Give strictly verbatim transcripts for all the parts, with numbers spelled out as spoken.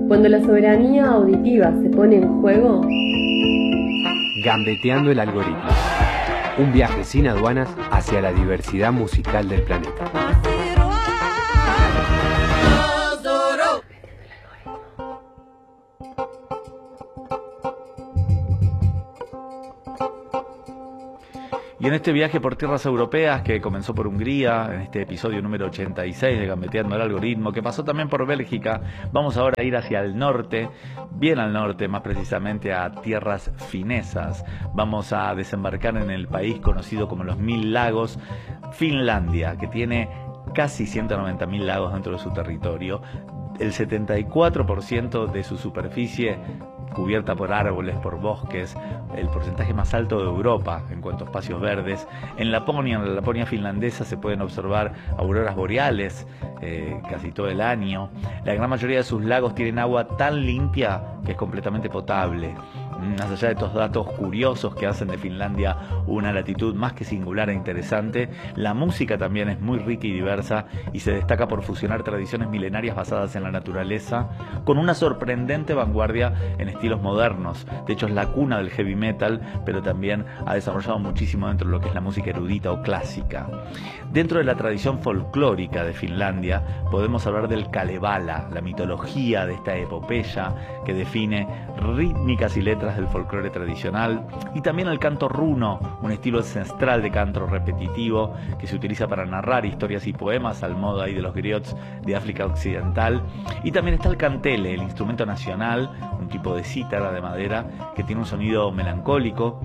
Cuando la soberanía auditiva se pone en juego... Gambeteando el algoritmo. Un viaje sin aduanas hacia la diversidad musical del planeta. Y en este viaje por tierras europeas que comenzó por Hungría, en este episodio número ochenta y seis de Gambeteando el Algoritmo, que pasó también por Bélgica, vamos ahora a ir hacia el norte, bien al norte, más precisamente a tierras finesas. Vamos a desembarcar en el país conocido como los Mil Lagos, Finlandia, que tiene casi ciento noventa mil lagos dentro de su territorio. El setenta y cuatro por ciento de su superficie cubierta por árboles, por bosques, el porcentaje más alto de Europa en cuanto a espacios verdes. En Laponia, en la Laponia finlandesa, se pueden observar auroras boreales eh, casi todo el año. La gran mayoría de sus lagos tienen agua tan limpia que es completamente potable. Más allá de estos datos curiosos que hacen de Finlandia una latitud más que singular e interesante, la música también es muy rica y diversa y se destaca por fusionar tradiciones milenarias basadas en la naturaleza con una sorprendente vanguardia en estilos modernos. De hecho, es la cuna del heavy metal, pero también ha desarrollado muchísimo dentro de lo que es la música erudita o clásica. Dentro de la tradición folclórica de Finlandia podemos hablar del Kalevala, la mitología de esta epopeya que define rítmicas y letras del folclore tradicional, y también el canto runo, un estilo ancestral de canto repetitivo que se utiliza para narrar historias y poemas al modo ahí de los griots de África Occidental. Y también está el kantele, el instrumento nacional, un tipo de cítara de madera que tiene un sonido melancólico.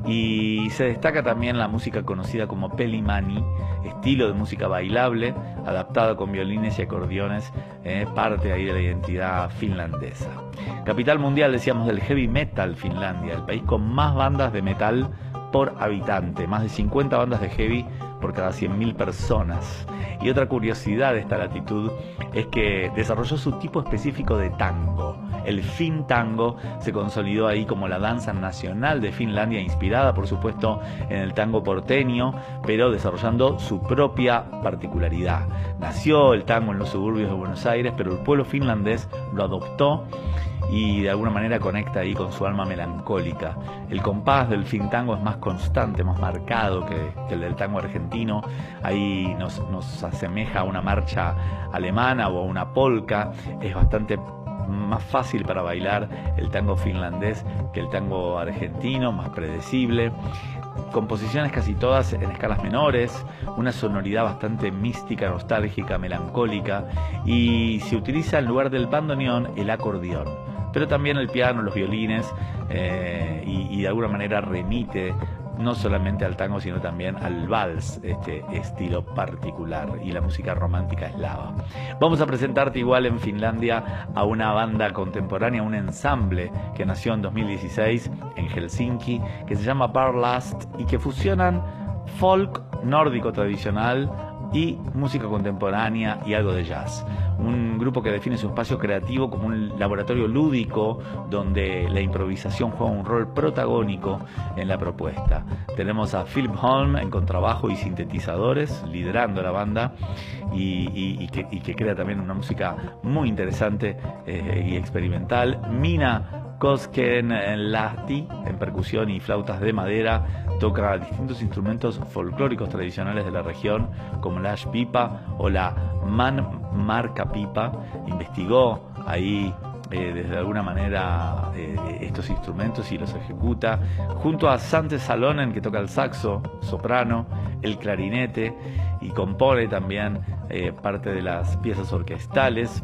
Y se destaca también la música conocida como pelimani, estilo de música bailable adaptada con violines y acordeones, eh, parte ahí de la identidad finlandesa. Capital mundial, decíamos, del heavy metal, Finlandia, el país con más bandas de metal por habitante, más de cincuenta bandas de heavy por cada cien mil personas. Y otra curiosidad de esta latitud es que desarrolló su tipo específico de tango. El fin tango se consolidó ahí como la danza nacional de Finlandia, inspirada por supuesto en el tango porteño, pero desarrollando su propia particularidad. Nació el tango en los suburbios de Buenos Aires, pero el pueblo finlandés lo adoptó y de alguna manera conecta ahí con su alma melancólica. El compás del fin tango es más constante, más marcado que, que el del tango argentino. Ahí nos, nos asemeja a una marcha alemana o a una polka. Es bastante más fácil para bailar el tango finlandés que el tango argentino, más predecible. Composiciones casi todas en escalas menores, una sonoridad bastante mística, nostálgica, melancólica, y se utiliza en lugar del bandoneón el acordeón, pero también el piano, los violines, eh, y, y de alguna manera remite no solamente al tango, sino también al vals, este estilo particular, y la música romántica eslava. Vamos a presentarte igual en Finlandia a una banda contemporánea, un ensamble que nació en dos mil dieciséis en Helsinki, que se llama Barlast, y que fusionan folk nórdico tradicional y música contemporánea y algo de jazz. Un grupo que define su espacio creativo como un laboratorio lúdico donde la improvisación juega un rol protagónico en la propuesta. Tenemos a Philip Holm en contrabajo y sintetizadores liderando la banda, y, y, y, que, y que crea también una música muy interesante eh, y experimental. Mina Koskenlahti en percusión y flautas de madera, toca distintos instrumentos folclóricos tradicionales de la región como la pipa o la man marca pipa. Investigó ahí eh, desde alguna manera eh, estos instrumentos y los ejecuta junto a Sante Salonen, que toca el saxo soprano, el clarinete, y compone también eh, parte de las piezas orquestales.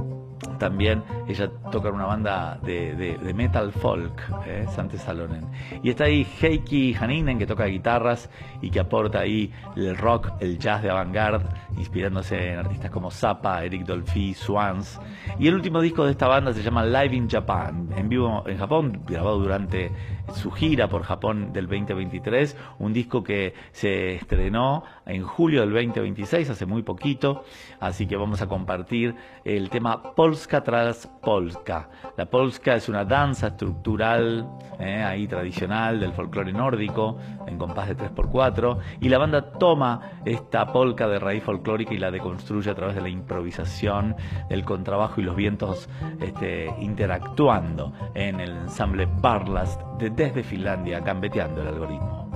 También ella toca en una banda de, de, de metal folk, eh, Sante Salonen. Y está ahí Heikki Haninen, que toca guitarras y que aporta ahí el rock, el jazz de avant-garde, inspirándose en artistas como Zappa, Eric Dolphy, Swans. Y el último disco de esta banda se llama Live in Japan, en vivo en Japón, grabado durante su gira por Japón del veinte veintitrés, un disco que se estrenó en julio del veinte veintiséis, hace muy poquito. Así que vamos a compartir el tema Polska Tras polska. La polska es una danza estructural, eh, ahí tradicional del folclore nórdico, en compás de tres por cuatro, y la banda toma esta polka de raíz folclórica y la deconstruye a través de la improvisación, el contrabajo y los vientos este, interactuando en el ensamble Barlast de desde Finlandia, gambeteando el algoritmo.